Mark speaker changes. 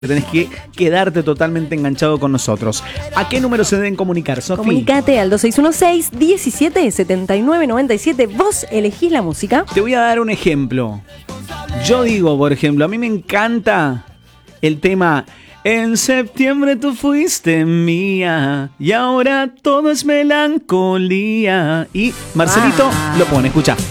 Speaker 1: Tenés que quedarte totalmente enganchado con nosotros. ¿A qué número se deben comunicar, Sofi?
Speaker 2: Comunicate al 2616-177997. Vos elegís la música.
Speaker 1: Te voy a dar un ejemplo. Yo digo, por ejemplo, a mí me encanta el tema En septiembre tú fuiste mía y ahora todo es melancolía. Y Marcelito lo pone, escucha.